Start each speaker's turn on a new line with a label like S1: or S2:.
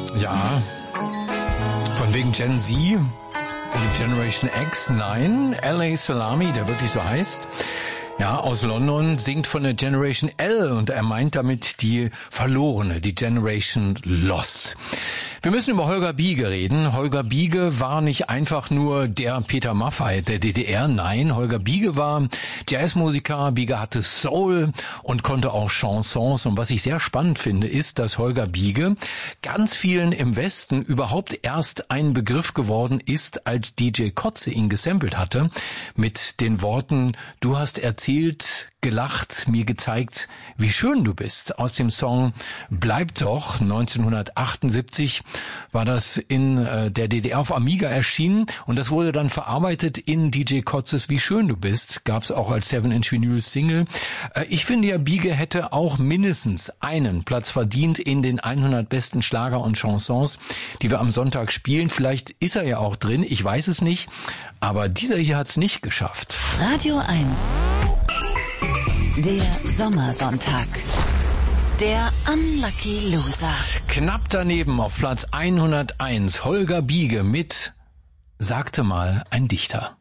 S1: Ja, von wegen Gen Z, Generation X, nein, L.A. Salami, der wirklich so heißt, ja, aus London, singt von der Generation L und er meint damit die verlorene, die Generation Lost. Wir müssen über Holger Biege reden. Holger Biege war nicht einfach nur der Peter Maffay der DDR. Nein, Holger Biege war Jazzmusiker. Biege hatte Soul und konnte auch Chansons. Und was ich sehr spannend finde, ist, dass Holger Biege ganz vielen im Westen überhaupt erst ein Begriff geworden ist, als DJ Kotze ihn gesampelt hatte mit den Worten: Du hast erzählt, gelacht, mir gezeigt, wie schön du bist. Aus dem Song Bleib doch, 1978 war das in der DDR auf Amiga erschienen und das wurde dann verarbeitet in DJ Kotzes Wie schön du bist. Gab es auch als 7-Inch Vinyl Single. Ich finde ja, Biege hätte auch mindestens einen Platz verdient in den 100 besten Schlager und Chansons, die wir am Sonntag spielen. Vielleicht ist er ja auch drin, ich weiß es nicht. Aber dieser hier hat es nicht geschafft.
S2: Radio 1. Der Sommersonntag. Der Unlucky Loser.
S1: Knapp daneben auf Platz 101 Holger Biege mit Sagte mal ein Dichter.